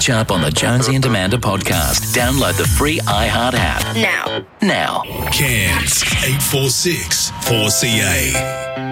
catch up on the Jonesy and Amanda podcast. Download the free iHeart app. Now. Cairns 846 4CA.